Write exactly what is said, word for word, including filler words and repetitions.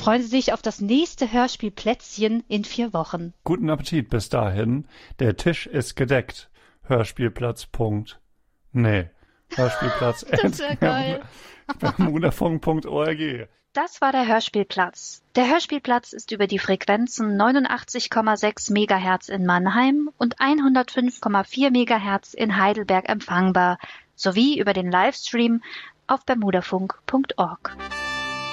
Freuen Sie sich auf das nächste Hörspielplätzchen in vier Wochen. Guten Appetit bis dahin. Der Tisch ist gedeckt. Hörspielplatz. Punkt. Nee. Hörspielplatz. Das wäre geil. bermudafunk Punkt org. Das war der Hörspielplatz. Der Hörspielplatz ist über die Frequenzen neunundachtzig Komma sechs Megahertz in Mannheim und hundertfünf Komma vier Megahertz in Heidelberg empfangbar, sowie über den Livestream auf bermudafunk Punkt org.